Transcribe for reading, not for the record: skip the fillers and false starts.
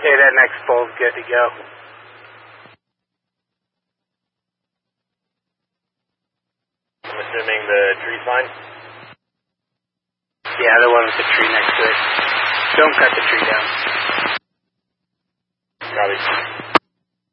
Okay, that next pole's good to go. I'm assuming the tree's fine? Yeah, the one with the tree next to it. Don't cut the tree down. Copy.